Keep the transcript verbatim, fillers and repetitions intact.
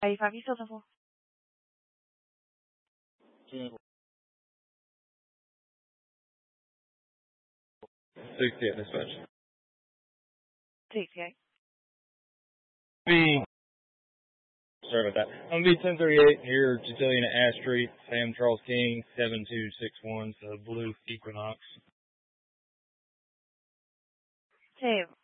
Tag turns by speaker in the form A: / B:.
A: eighty-five, you still simple?
B: sixty-eight dispatch.
A: sixty-eight.
B: Be sorry about that. I'm gonna be ten thirty-eight here, Chitillion at Ash Street, Sam Charles King, seven two six one, so Blue Equinox.
A: Save.